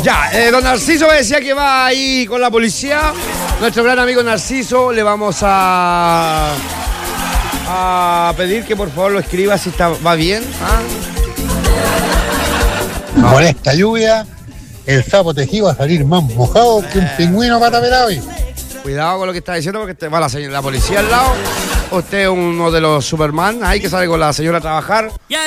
Ya, don Narciso me decía que va ahí con la policía. Nuestro gran amigo Narciso, le vamos a pedir que por favor lo escriba si va bien. Con esta lluvia, el sapo tejido va a salir más mojado que un pingüino patapelado. Cuidado con lo que está diciendo porque te va la policía al lado. Usted es uno de los Superman ahí que sale con la señora a trabajar.